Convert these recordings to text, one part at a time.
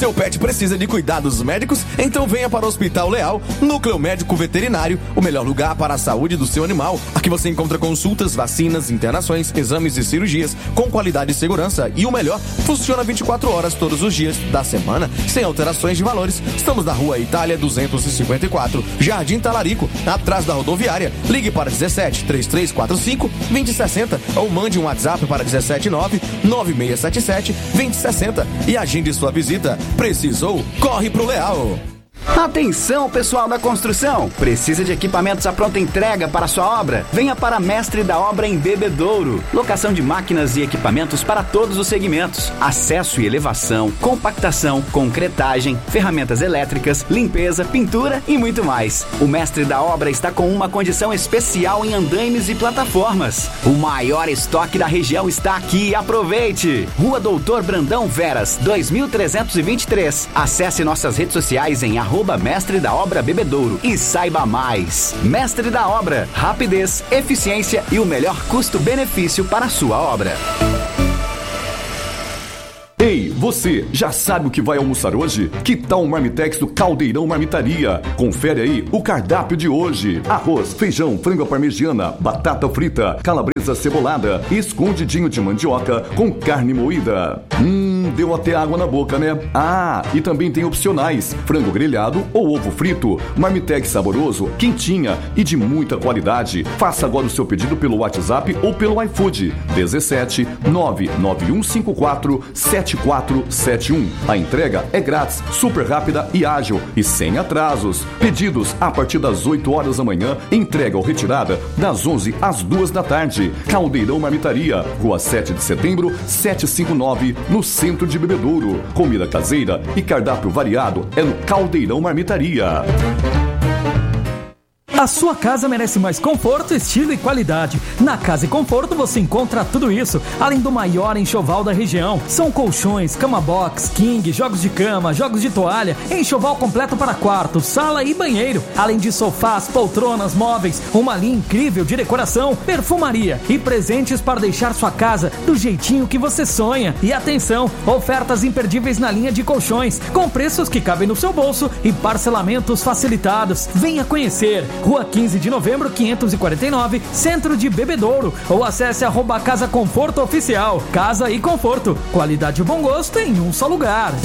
Seu pet precisa de cuidados médicos? Então venha para o Hospital Leal, Núcleo Médico Veterinário, o melhor lugar para a saúde do seu animal. Aqui você encontra consultas, vacinas, internações, exames e cirurgias com qualidade e segurança. E o melhor, funciona 24 horas todos os dias da semana, sem alterações de valores. Estamos na Rua Itália 254, Jardim Talarico, atrás da rodoviária. Ligue para 17 3345 2060 ou mande um WhatsApp para 179 9677 2060 e agende sua visita. Precisou? Corre pro Leal! Atenção, pessoal da construção! Precisa de equipamentos à pronta entrega para sua obra? Venha para Mestre da Obra em Bebedouro. Locação de máquinas e equipamentos para todos os segmentos. Acesso e elevação, compactação, concretagem, ferramentas elétricas, limpeza, pintura e muito mais. O Mestre da Obra está com uma condição especial em andaimes e plataformas. O maior estoque da região está aqui. Aproveite! Rua Doutor Brandão Veras, 2323. Acesse nossas redes sociais em @Mestre da Obra Bebedouro e saiba mais. Mestre da Obra, rapidez, eficiência e o melhor custo-benefício para a sua obra. Ei, você, já sabe o que vai almoçar hoje? Que tal um marmitex do Caldeirão Marmitaria? Confere aí o cardápio de hoje. Arroz, feijão, frango à parmegiana, batata frita, calabresa cebolada, escondidinho de mandioca com carne moída. Deu até água na boca, né? Ah, e também tem opcionais: frango grelhado ou ovo frito. Marmitex saboroso, quentinha e de muita qualidade. Faça agora o seu pedido pelo WhatsApp ou pelo iFood. 17 99154 7471. A entrega é grátis, super rápida e ágil e sem atrasos. Pedidos a partir das 8 horas da manhã, entrega ou retirada das 11 às 2 da tarde. Caldeirão Marmitaria, Rua 7 de Setembro, 759, no centro de Bebedouro. Comida caseira e cardápio variado é no Caldeirão Marmitaria. A sua casa merece mais conforto, estilo e qualidade. Na Casa e Conforto você encontra tudo isso, além do maior enxoval da região. São colchões, cama box, king, jogos de cama, jogos de toalha, enxoval completo para quarto, sala e banheiro, além de sofás, poltronas, móveis, uma linha incrível de decoração, perfumaria e presentes para deixar sua casa do jeitinho que você sonha. E atenção, ofertas imperdíveis na linha de colchões, com preços que cabem no seu bolso e parcelamentos facilitados. Venha conhecer. Rua 15 de Novembro, 549, Centro de Bebedouro. Ou acesse @Casa Conforto Oficial. Casa e Conforto. Qualidade e bom gosto em um só lugar.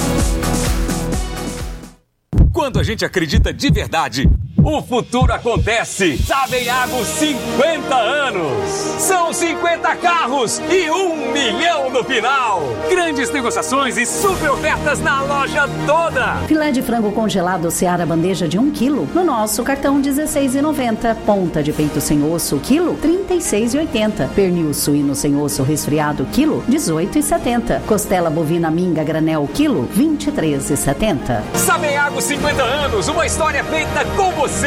Quando a gente acredita de verdade, o futuro acontece. Saveago 50 anos. São 50 carros e 1 milhão no final. Grandes negociações e super ofertas na loja toda. Filé de frango congelado Seara bandeja de 1 kg no nosso cartão R$16,90. Ponta de peito sem osso, quilo, R$36,80. Pernil suíno sem osso resfriado, quilo, R$18,70. Costela bovina minga granel, quilo, R$23,70. Saveago 50 anos, uma história feita com você.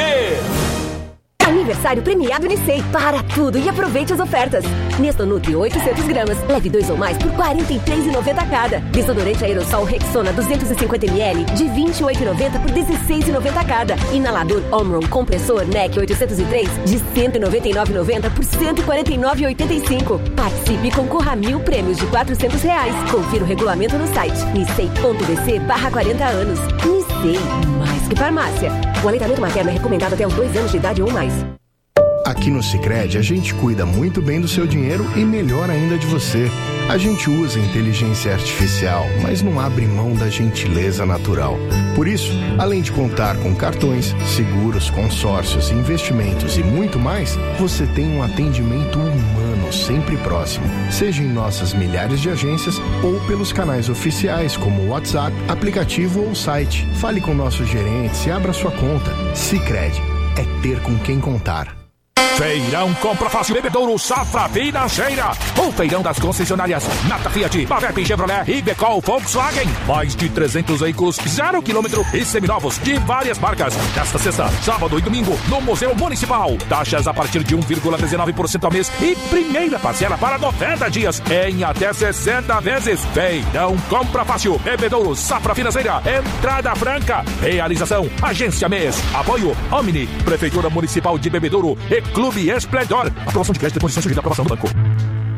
Aniversário premiado Unicei. Para tudo e aproveite as ofertas. Nestor Nutri 800 gramas. Leve 2 ou mais por R$43,90 cada. Desodorante aerossol Rexona 250ml de R$28,90 por R$16,90 cada. Inalador Omron compressor NEC 803 de R$199,90 por R$149,85. Participe e concorra a 1.000 prêmios de R$400. Confira o regulamento no site nicei.bc/40 anos. Nicei, mais que farmácia. O aleitamento materno é recomendado até os 2 anos de idade ou mais. Aqui no Sicredi a gente cuida muito bem do seu dinheiro e melhor ainda de você. A gente usa inteligência artificial, mas não abre mão da gentileza natural. Por isso, além de contar com cartões, seguros, consórcios, investimentos e muito mais, você tem um atendimento humano sempre próximo. Seja em nossas milhares de agências ou pelos canais oficiais como o WhatsApp, aplicativo ou site. Fale com nossos gerentes e abra sua conta. Sicredi é ter com quem contar. Feirão Compra Fácil Bebedouro Safra Financeira. O feirão das concessionárias Nata Fiat, Bavep Chevrolet e Becol Volkswagen. Mais de 300 veículos 0 km e seminovos de várias marcas. Nesta sexta, sábado e domingo no Museu Municipal. Taxas a partir de 1,19% ao mês e primeira parcela para 90 dias em até 60 vezes. Feirão Compra Fácil Bebedouro Safra Financeira. Entrada franca. Realização Agência MES. Apoio Omni, Prefeitura Municipal de Bebedouro e Clube Esplendor. Aprovação de crédito e condições sujeitas à aprovação do banco.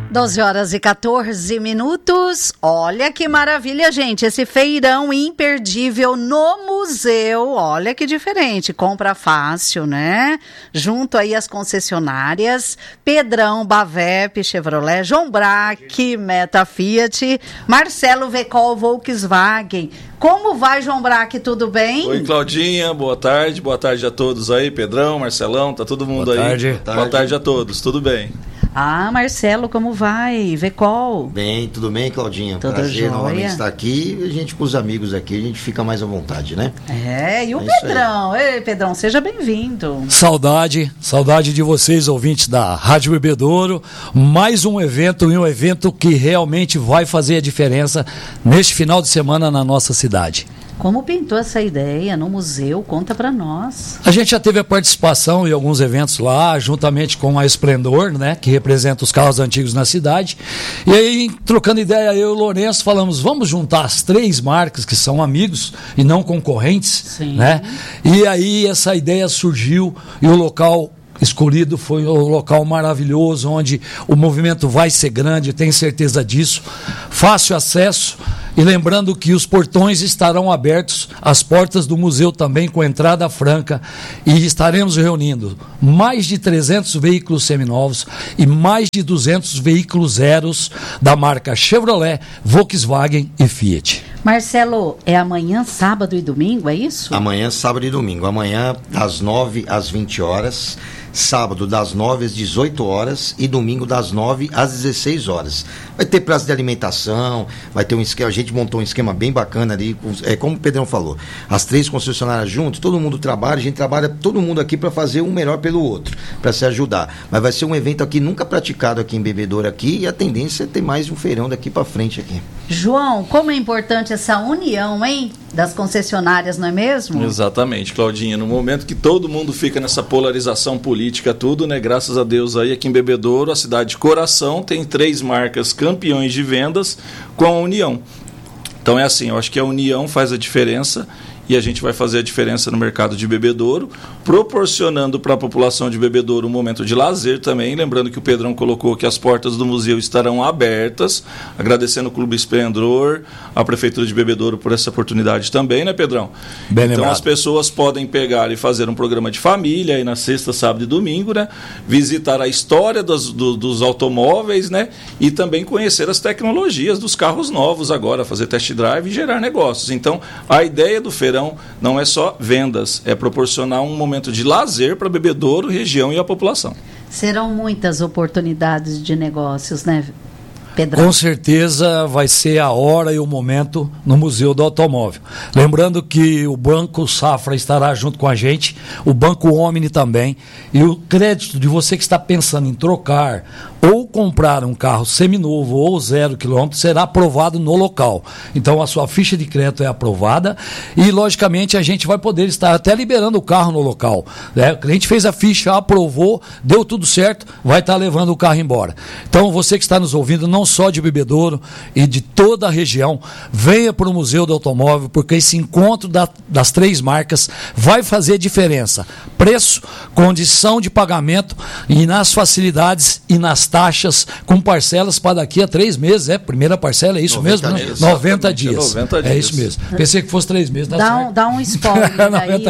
12h14. Olha que maravilha, gente. Esse feirão imperdível no museu. Olha que diferente. Compra fácil, né? Junto aí às concessionárias. Pedrão, Bavep, Chevrolet, João Braque, Meta Fiat, Marcelo Vecol, Volkswagen. Como vai, João Braque? Tudo bem? Oi, Claudinha. Boa tarde. Boa tarde a todos aí. Pedrão, Marcelão, tá todo mundo Boa aí? Tarde. Boa tarde a todos. Tudo bem? Ah, Marcelo, como vai? Vecol? Bem, tudo bem, Claudinha? Tudo Prazer jóia. novamente estar aqui. A gente com os amigos aqui, a gente fica mais à vontade, né? E o Pedrão? Ei, Pedrão, seja bem-vindo. Saudade de vocês, ouvintes da Rádio Bebedouro. Mais um evento, e um evento que realmente vai fazer a diferença neste final de semana na nossa cidade. Como pintou essa ideia no museu? Conta pra nós. A gente já teve a participação em alguns eventos lá, juntamente com a Esplendor, né, que representa os carros antigos na cidade. E aí, trocando ideia, eu e o Lourenço falamos, vamos juntar as 3 marcas que são amigos e não concorrentes. Sim. Né? E aí essa ideia surgiu e o local escolhido foi um local maravilhoso, onde o movimento vai ser grande, tenho certeza disso. Fácil acesso. E lembrando que os portões estarão abertos, as portas do museu também com entrada franca, e estaremos reunindo mais de 300 veículos seminovos e mais de 200 veículos zeros da marca Chevrolet, Volkswagen e Fiat. Marcelo, é amanhã, sábado e domingo, é isso? Amanhã, sábado e domingo. Amanhã, das 9 às 20 horas. Sábado, das 9 às 18 horas. E domingo, das 9 às 16 horas. Vai ter praça de alimentação, vai ter um esquema. A gente montou um esquema bem bacana ali. Como o Pedrão falou, as 3 concessionárias juntas, todo mundo trabalha, a gente trabalha todo mundo aqui para fazer um melhor pelo outro, para se ajudar. Mas vai ser um evento aqui nunca praticado aqui em Bebedouro aqui, e a tendência é ter mais um feirão daqui para frente aqui. João, como é importante essa união, hein? Das concessionárias, não é mesmo? Exatamente, Claudinha. No momento que todo mundo fica nessa polarização política, tudo, né? Graças a Deus aí aqui em Bebedouro, a cidade de coração, tem 3 marcas campeões de vendas com a união. Então é assim, eu acho que a união faz a diferença. E a gente vai fazer a diferença no mercado de Bebedouro, proporcionando para a população de Bebedouro um momento de lazer também. Lembrando que o Pedrão colocou que as portas do museu estarão abertas, agradecendo o Clube Esplendor, a Prefeitura de Bebedouro por essa oportunidade também, né, Pedrão? Bem então lembrado. As pessoas podem pegar e fazer um programa de família aí na sexta, sábado e domingo, né? Visitar a história dos automóveis, né? E também conhecer as tecnologias dos carros novos agora, fazer test drive e gerar negócios. Então, a ideia do feirão não é só vendas, é proporcionar um momento de lazer para Bebedouro, região e a população. Serão muitas oportunidades de negócios, né, Pedrão? Com certeza vai ser a hora e o momento no Museu do Automóvel. Lembrando que o Banco Safra estará junto com a gente, o Banco Omni também, e o crédito de você que está pensando em trocar ou comprar um carro seminovo ou 0 km será aprovado no local. Então a sua ficha de crédito é aprovada e logicamente a gente vai poder estar até liberando o carro no local, né? O cliente fez a ficha, aprovou, deu tudo certo, vai estar levando o carro embora. Então você que está nos ouvindo, não só de Bebedouro e de toda a região, venha para o Museu do Automóvel, porque esse encontro das 3 marcas vai fazer diferença. Preço, condição de pagamento e nas facilidades e nas taxas com parcelas para daqui a 3 meses. Primeira parcela, é isso mesmo? Dias, 90 dias. 90 dias. É isso mesmo. Pensei que fosse 3 meses. Dá um spoiler aí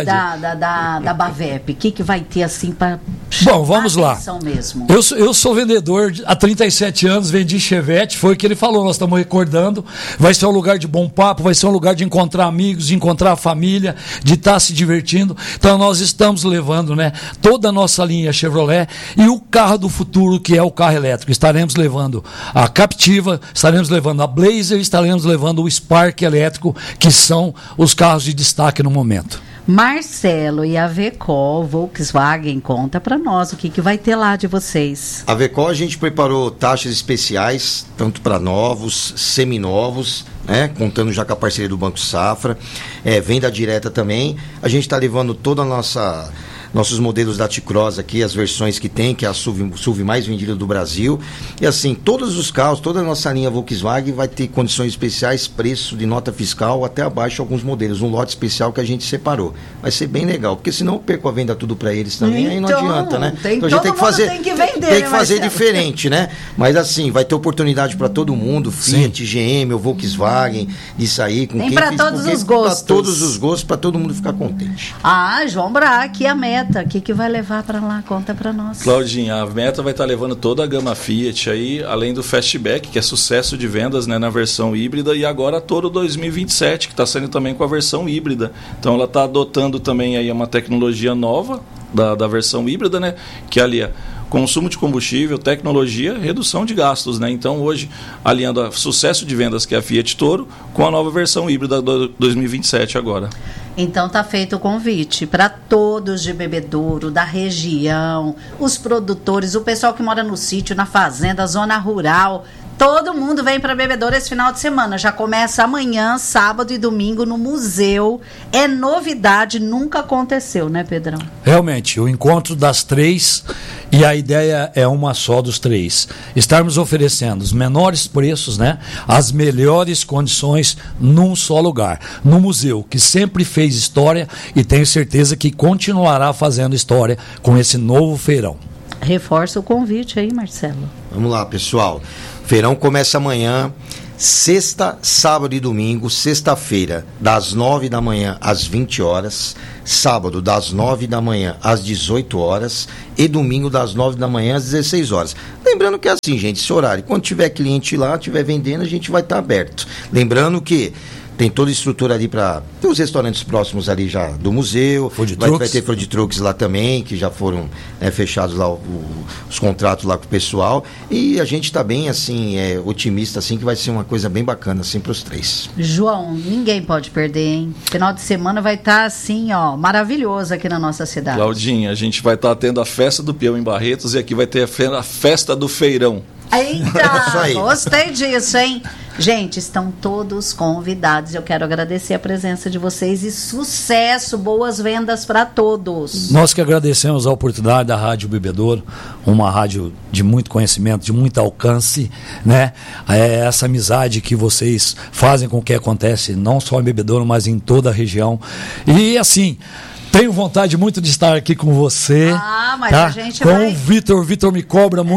da Bavep. O que vai ter assim para Bom, vamos lá. Mesmo? Eu sou vendedor há 37 anos, vendi Chevette, foi o que ele falou, nós estamos recordando. Vai ser um lugar de bom papo, vai ser um lugar de encontrar amigos, de encontrar a família, de estar se divertindo. Então nós estamos levando, né, toda a nossa linha Chevrolet e o carro do futuro, que é o carro elétrico. Estaremos levando a Captiva, estaremos levando a Blazer, estaremos levando o Spark elétrico, que são os carros de destaque no momento. Marcelo, e a Vecol, Volkswagen, conta para nós o que vai ter lá de vocês. A Vecol, a gente preparou taxas especiais, tanto para novos, seminovos, né? Contando já com a parceria do Banco Safra, venda direta também. A gente está levando toda a nossos modelos da T-Cross aqui, as versões que tem, que é a SUV mais vendida do Brasil. E assim, todos os carros, toda a nossa linha Volkswagen vai ter condições especiais, preço de nota fiscal, até abaixo alguns modelos, um lote especial que a gente separou. Vai ser bem legal, porque senão eu perco a venda tudo para eles também, aí não adianta, né? Então a gente tem que fazer, tem que fazer diferente, né? Mas assim, vai ter oportunidade para todo mundo, Fiat, GM, ou Volkswagen, isso aí. Tem para todos os gostos. Para todos os gostos, para todo mundo ficar contente. João Braque, a meta, o que vai levar para lá? Conta para nós. Claudinha, a meta vai estar levando toda a gama Fiat aí, além do Fastback, que é sucesso de vendas, né, na versão híbrida, e agora a Toro 2027, que está saindo também com a versão híbrida. Então ela está adotando também aí uma tecnologia nova da versão híbrida, né, que ali é consumo de combustível, tecnologia, redução de gastos, né? Então hoje, alinhando o sucesso de vendas que é a Fiat Toro, com a nova versão híbrida do 2027 agora. Então tá feito o convite para todos de Bebedouro, da região, os produtores, o pessoal que mora no sítio, na fazenda, zona rural. Todo mundo vem para Bebedouro esse final de semana. Já começa amanhã, sábado e domingo no museu. É novidade, nunca aconteceu, né, Pedrão? Realmente, o encontro das três, e a ideia é uma só dos três. Estarmos oferecendo os menores preços, né? As melhores condições num só lugar. No museu, que sempre fez história e tenho certeza que continuará fazendo história com esse novo feirão. Reforça o convite aí, Marcelo. Vamos lá, pessoal. Feirão começa amanhã, sexta, sábado e domingo. Sexta-feira, das 9 da manhã às 20 horas. Sábado, das 9 da manhã às 18 horas. E domingo, das 9 da manhã às 16 horas. Lembrando que é assim, gente, esse horário, quando tiver cliente lá, tiver vendendo, a gente vai estar aberto. Lembrando que tem toda a estrutura ali para os restaurantes próximos ali já do museu. Vai ter food trucks lá também, que já foram fechados lá os contratos lá com o pessoal. E a gente está bem, assim, otimista, assim, que vai ser uma coisa bem bacana, assim, para os três. João, ninguém pode perder, hein? Final de semana vai estar, assim, ó, maravilhoso aqui na nossa cidade. Claudinha, a gente vai estar tendo a festa do peão em Barretos e aqui vai ter a festa do feirão. Eita, gostei disso, hein? Gente, estão todos convidados. Eu quero agradecer a presença de vocês e sucesso, boas vendas para todos. Nós que agradecemos a oportunidade da Rádio Bebedouro, uma rádio de muito conhecimento, de muito alcance, né? Essa amizade que vocês fazem com o que acontece, não só em Bebedouro, mas em toda a região. E assim, tenho vontade muito de estar aqui com você. Mas tá? a gente com o Vitor me cobra muito.